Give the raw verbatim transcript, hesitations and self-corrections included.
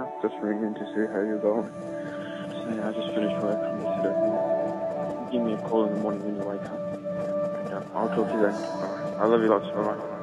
just ringing to see how you're going. Saying I just finished work and you said, give me a call in the morning when you wake up. And, uh, I'll talk to you then. Alright. I love you lots. Bye-bye.